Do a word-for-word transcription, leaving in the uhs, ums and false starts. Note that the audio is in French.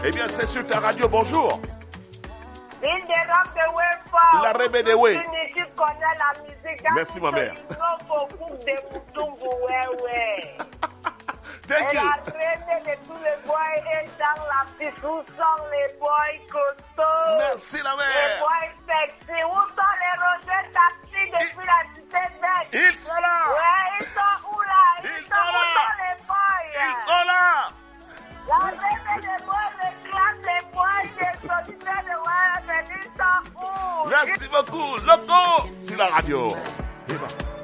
Eh bien, c'est sur ta radio. Bonjour. Ville des Rocs de Wefa. La Rébé de Wé. Tu connais la musique. Merci, ma mère. Ils ont beaucoup de Moutoumbu, ouais, ouais. Thank Et you. la reine de tous les boys est dans la piste. Où sont les boys costauds? Merci, la Les mère. boys sexy. Où sont les Roger Taxi depuis la cité bête? Ils sont là. Ouais, ils sont où là? Ils, Ils sont, sont où là. sont les boys? Ils sont là. La reine des boys réclame les boys des solitaires de ouais, mais ils sont où? Merci beaucoup. Loco. Sur la radio. Eh ben.